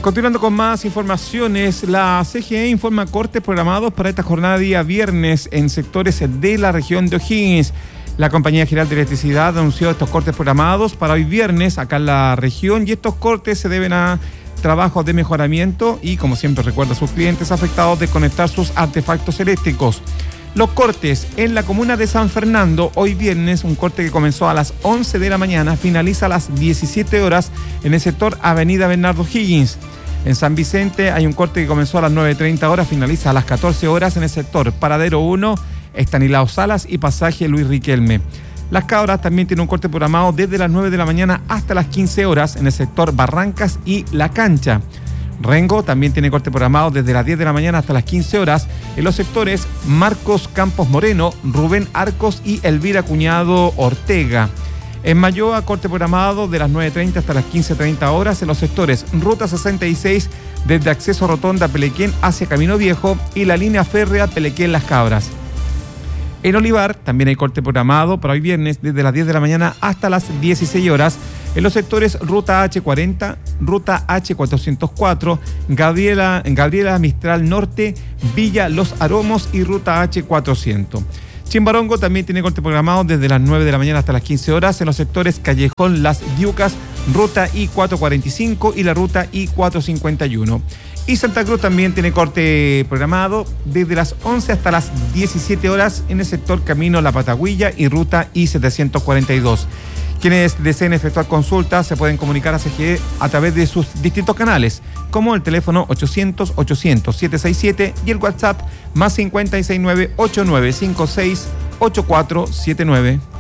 Continuando con más informaciones, la CGE informa cortes programados para esta jornada día viernes en sectores de la región de O'Higgins. La Compañía General de Electricidad anunció estos cortes programados para hoy viernes acá en la región y estos cortes se deben a trabajos de mejoramiento y, como siempre recuerda a sus clientes afectados, desconectar sus artefactos eléctricos. Los cortes en la comuna de San Fernando, hoy viernes, un corte que comenzó a las 11 de la mañana, finaliza a las 17 horas en el sector Avenida Bernardo O'Higgins. En San Vicente hay un corte que comenzó a las 9:30 horas, finaliza a las 14 horas en el sector Paradero 1, Estanislao Salas y Pasaje Luis Riquelme. Las Cabras también tiene un corte programado desde las 9 de la mañana hasta las 15 horas en el sector Barrancas y La Cancha. Rengo también tiene corte programado desde las 10 de la mañana hasta las 15 horas en los sectores Marcos Campos Moreno, Rubén Arcos y Elvira Cuñado Ortega. En Mayoa, corte programado de las 9:30 hasta las 15:30 horas en los sectores Ruta 66 desde Acceso Rotonda Pelequén hacia Camino Viejo y la línea férrea Pelequén-Las Cabras. En Olivar también hay corte programado para hoy viernes desde las 10 de la mañana hasta las 16 horas en los sectores Ruta H40, Ruta H404, Gabriela Mistral Norte, Villa Los Aromos y Ruta H400. Chimbarongo también tiene corte programado desde las 9 de la mañana hasta las 15 horas en los sectores Callejón Las Diucas, Ruta I-445 y la Ruta I-451. Y Santa Cruz también tiene corte programado desde las 11 hasta las 17 horas en el sector Camino La Patagüilla y Ruta I-742. Quienes deseen efectuar consultas se pueden comunicar a CGE a través de sus distintos canales, como el teléfono 800-800-767 y el WhatsApp +569-8956-8479.